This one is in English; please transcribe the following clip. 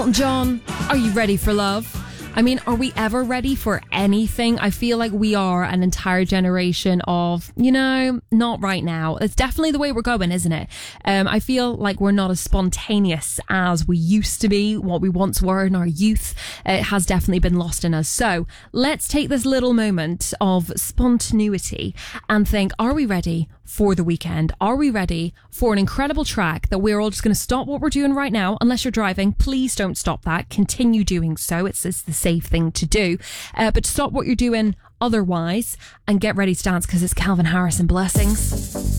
John, are you ready for love? I mean, are we ever ready for anything? I feel like we are an entire generation of, not right now. It's definitely the way we're going, isn't it? I feel like we're not as spontaneous as we used to be, what we once were in our youth. It has definitely been lost in us. So let's take this little moment of spontaneity and think, are we ready for the weekend? Are we ready for an incredible track that we're all just going to stop what we're doing right now? Unless you're driving, please don't stop that. Continue doing so. It's the safe thing to do. But stop what you're doing otherwise and get ready to dance, because it's Calvin Harris and Blessings.